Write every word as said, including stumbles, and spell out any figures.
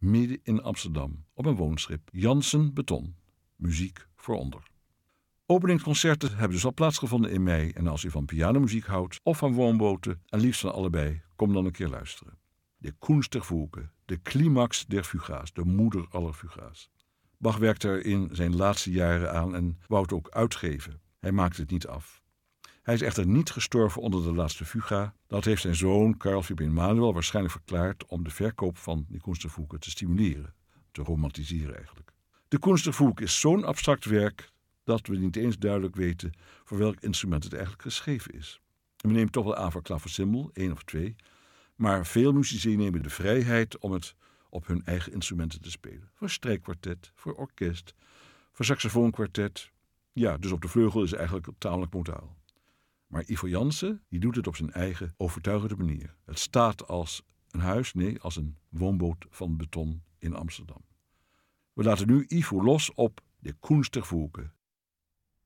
midden in Amsterdam, op een woonschip. Jansen Beton, muziek voor onder. Openingsconcerten hebben dus al plaatsgevonden in mei en als u van pianomuziek houdt of van woonboten en liefst van allebei, kom dan een keer luisteren. De Kunst der Fuge, de climax der fuga's, de moeder aller fuga's. Bach werkte er in zijn laatste jaren aan en wou het ook uitgeven. Hij maakte het niet af. Hij is echter niet gestorven onder de laatste fuga. Dat heeft zijn zoon Carl Philipp Emanuel waarschijnlijk verklaard om de verkoop van die Kunst der Fuge te stimuleren, te romantiseren eigenlijk. De Kunst der Fuge is zo'n abstract werk dat we niet eens duidelijk weten voor welk instrument het eigenlijk geschreven is. En we nemen toch wel aan voor klaversymbol, één of twee, maar veel muzici nemen de vrijheid om het op hun eigen instrumenten te spelen. Voor strijkkwartet, voor orkest, voor saxofoonkwartet. Ja, dus op de vleugel is het eigenlijk tamelijk modaal. Maar Ivo Jansen, die doet het op zijn eigen overtuigende manier. Het staat als een huis, nee, als een woonboot van beton in Amsterdam. We laten nu Ivo los op de Kunst der Fuge,